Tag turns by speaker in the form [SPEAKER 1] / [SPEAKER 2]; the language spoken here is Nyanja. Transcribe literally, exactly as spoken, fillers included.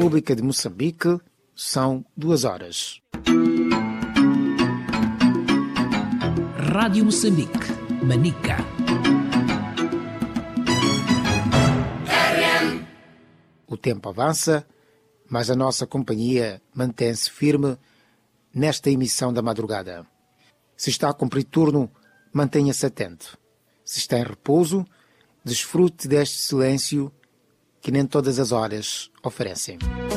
[SPEAKER 1] República de Moçambique, são duas horas.
[SPEAKER 2] Rádio Moçambique, Manica.
[SPEAKER 1] O tempo avança, mas a nossa companhia mantém-se firme nesta emissão da madrugada. Se está a cumprir turno, mantenha-se atento. Se está em repouso, desfrute deste silêncio que nem todas as horas oferecem.